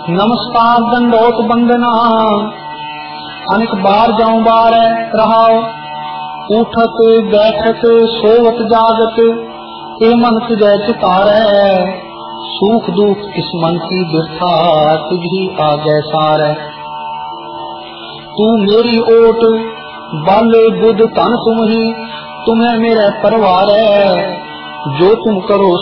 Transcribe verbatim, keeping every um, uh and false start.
नमस्कार दंडोत बंदना अनेक बार जाऊं बार रहाओ। उठत बैठत सोवत जागत ए मन तुझे चितारै। सुख दुख इस मन की बिरथा तुझी आगे सारै। तू मेरी ओट बल बुध तन तुम ही तुम्हें मेरे परवार है। जो तुम करो